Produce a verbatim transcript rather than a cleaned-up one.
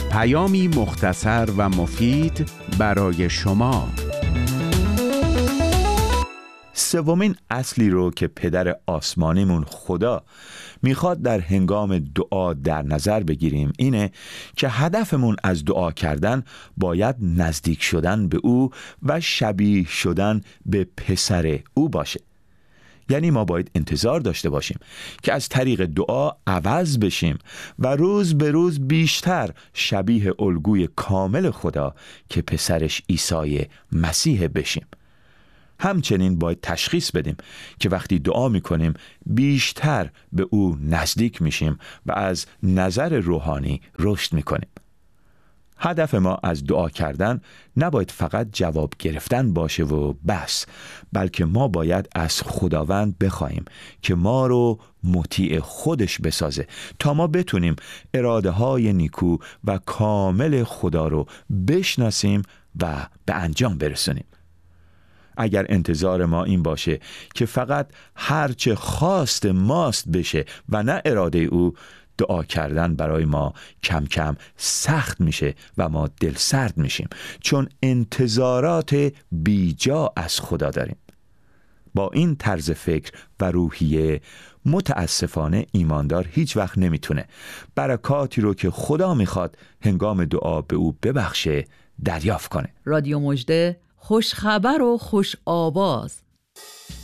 پیامی مختصر و مفید برای شما. سومین اصلی رو که پدر آسمانیمون خدا میخواد در هنگام دعا در نظر بگیریم اینه که هدفمون از دعا کردن باید نزدیک شدن به او و شبیه شدن به پسر او باشه. یعنی ما باید انتظار داشته باشیم که از طریق دعا عوض بشیم و روز به روز بیشتر شبیه الگوی کامل خدا که پسرش عیسی مسیح بشیم. همچنین باید تشخیص بدیم که وقتی دعا میکنیم بیشتر به او نزدیک میشیم و از نظر روحانی رشد میکنیم. هدف ما از دعا کردن نباید فقط جواب گرفتن باشه و بس، بلکه ما باید از خداوند بخوایم که ما رو مطیع خودش بسازه تا ما بتونیم اراده های نیکو و کامل خدا رو بشناسیم و به انجام برسونیم. اگر انتظار ما این باشه که فقط هرچه خواست ماست بشه و نه اراده او، دعا کردن برای ما کم کم سخت میشه و ما دل سرد میشیم، چون انتظارات بیجا از خدا داریم. با این طرز فکر و روحیه متاسفانه ایماندار هیچ وقت نمیتونه برکاتی رو که خدا میخواد هنگام دعا به او ببخشه دریافت کنه. رادیو مژده، خوش خبر و خوش آواز.